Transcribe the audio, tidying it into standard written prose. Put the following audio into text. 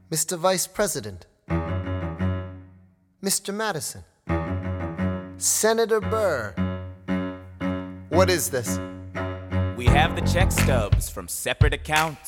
Mr. Vice President, Mr. Madison, Senator Burr. What is this? We have the check stubs from separate accounts